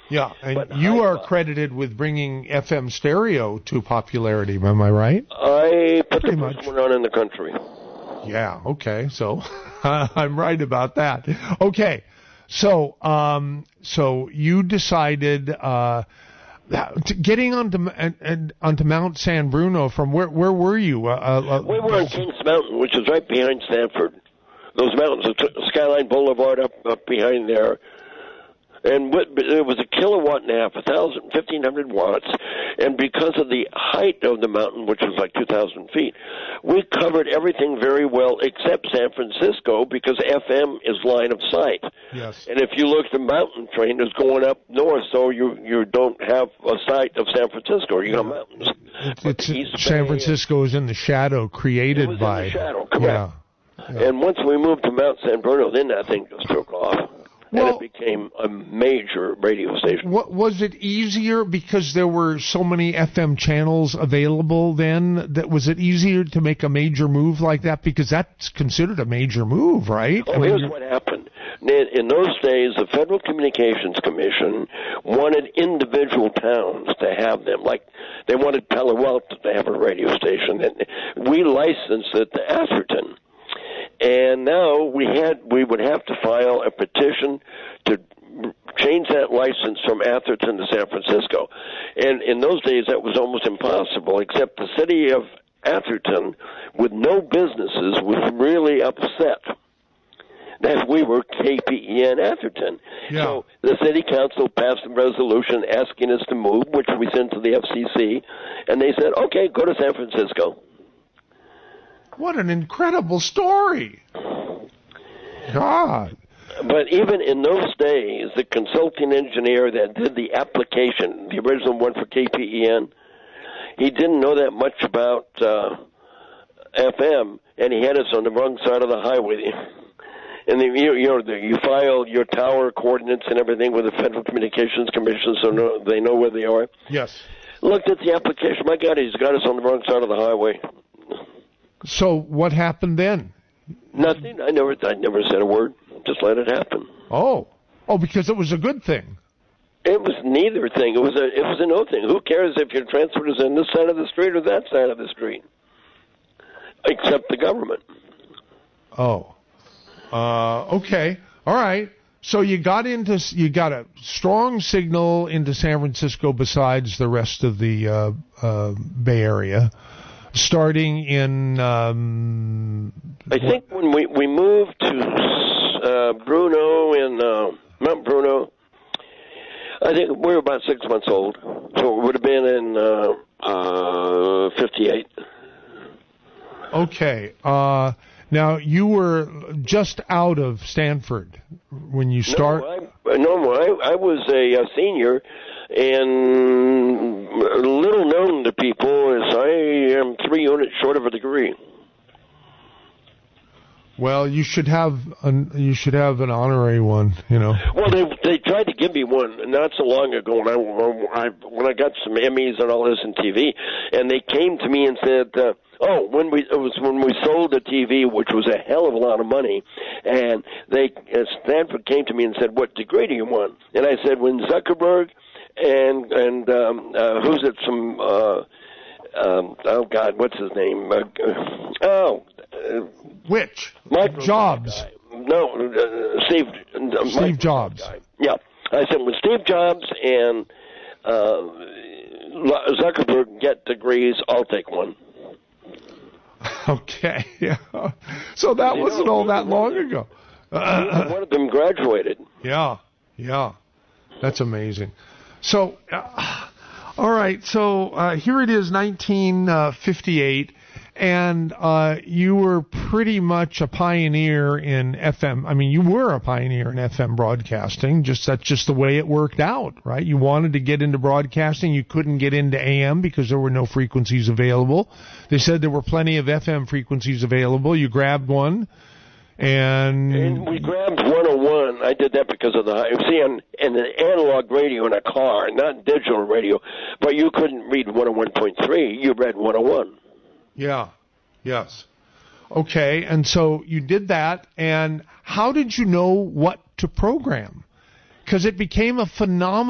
Yeah, and you are credited with bringing FM stereo to popularity, am I right? I put the first one on in the country. Yeah, okay, so I'm right about that. Okay, so you decided getting onto Mount San Bruno from where were you? We were on Kings Mountain, which is right behind Stanford. Those mountains, Skyline Boulevard up behind there. And it was a kilowatt and a half, 1,500 watts. And because of the height of the mountain, which was like 2,000 feet, we covered everything very well except San Francisco because FM is line of sight. Yes. And if you look, the mountain train is going up north, so you don't have a sight of San Francisco. You got mountains. San Francisco is in the shadow created by. In the shadow, correct. Yeah. And once we moved to Mount San Bruno, then that thing just took off. And it became a major radio station. Was it easier because there were so many FM channels available then? Was it easier to make a major move like that? Because that's considered a major move, right? Here's what happened. In those days, the Federal Communications Commission wanted individual towns to have them. Like, they wanted Palo Alto to have a radio station. And we licensed it to Atherton. And now we would have to file a petition to change that license from Atherton to San Francisco. And in those days, that was almost impossible, except the city of Atherton, with no businesses, was really upset that we were KPEN Atherton. Yeah. So the city council passed a resolution asking us to move, which we sent to the FCC, and they said, okay, go to San Francisco. What an incredible story. God. But even in those days, the consulting engineer that did the application, the original one for KPEN, he didn't know that much about FM, and he had us on the wrong side of the highway. And you file your tower coordinates and everything with the Federal Communications Commission so they know where they are. Yes. Looked at the application. My God, he's got us on the wrong side of the highway. So what happened then? Nothing. I never said a word. Just let it happen. Oh, because it was a good thing. It was neither thing. It was a no thing. Who cares if your transfer is on this side of the street or that side of the street? Except the government. Oh. Okay. All right. So you got a strong signal into San Francisco besides the rest of the Bay Area. Starting in, I think when we moved to Bruno and Mount Bruno, I think we were about 6 months old, so it would have been in 58. Okay. Now you were just out of Stanford when you start. I was a senior. And little known to people is I am 3 units short of a degree. Well, you should have an honorary one, you know. Well, they tried to give me one not so long ago, and when I got some Emmys and all this in TV, and they came to me and said, when we sold the TV, which was a hell of a lot of money, and Stanford came to me and said, "What degree do you want?" And I said, "When Zuckerberg and who's it? Oh God, what's his name? Which? Microsoft Jobs. Guy. No, Steve Jobs. Guy. Yeah, I said when Steve Jobs and Zuckerberg get degrees, I'll take one. Okay, yeah. So that wasn't all that long ago. One of them graduated. Yeah. That's amazing. So, all right. So here it is, 1958, and you were pretty much a pioneer in FM. I mean, you were a pioneer in FM broadcasting. That's just the way it worked out, right? You wanted to get into broadcasting. You couldn't get into AM because there were no frequencies available. They said there were plenty of FM frequencies available. You grabbed one. And we grabbed 101. I did that because of in an analog radio in a car, not digital radio, but you couldn't read 101.3. You read 101. Yeah. Yes. Okay. And so you did that. And how did you know what to program? Because it became a phenomenon.